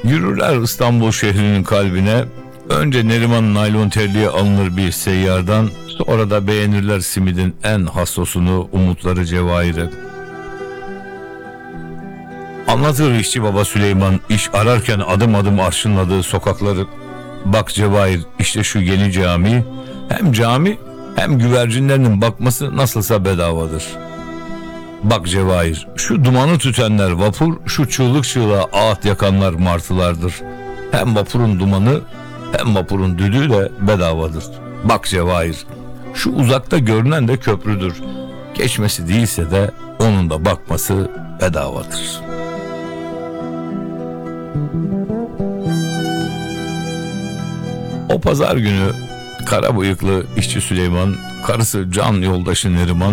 Yürürler İstanbul şehrinin kalbine. Önce Neriman naylon terliğe alınır bir seyyardan. Sonra da beğenirler simidin en hassosunu, umutları Cevahir'e. Anlatır işçi baba Süleyman iş ararken adım adım arşınladığı sokakları. Bak Cevahir, işte şu yeni cami, hem cami hem güvercinlerinin bakması nasılsa bedavadır. Bak Cevahir, şu dumanı tütenler vapur, şu çığlık çığlığa ağıt yakanlar martılardır. Hem vapurun dumanı hem vapurun düdüğü de bedavadır. Bak Cevahir, şu uzakta görünen de köprüdür. Geçmesi değilse de onun da bakması bedavadır. O pazar günü kara bıyıklı işçi Süleyman, karısı can yoldaşı Neriman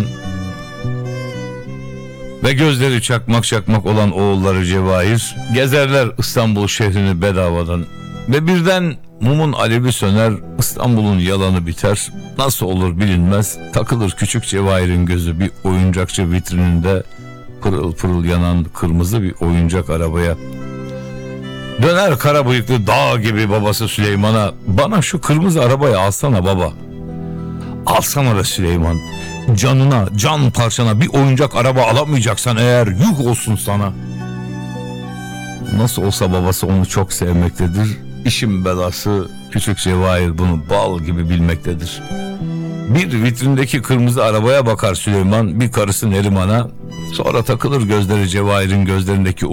ve gözleri çakmak çakmak olan oğulları Cevahir gezerler İstanbul şehrini bedavadan. Ve birden mumun alevi söner, İstanbul'un yalanı biter. Nasıl olur bilinmez, takılır küçük Cevahir'in gözü bir oyuncakçı vitrininde pırıl pırıl yanan kırmızı bir oyuncak arabaya. Döner kara bıyıklı dağ gibi babası Süleyman'a, bana şu kırmızı arabayı alsana baba. Alsana da Süleyman, canına, can parçana bir oyuncak araba alamayacaksan eğer yük olsun sana. Nasıl olsa babası onu çok sevmektedir. İşin belası küçük Cevahir bunu bal gibi bilmektedir. Bir vitrindeki kırmızı arabaya bakar Süleyman, bir karısı Neriman'a, sonra takılır gözleri Cevahir'in gözlerindeki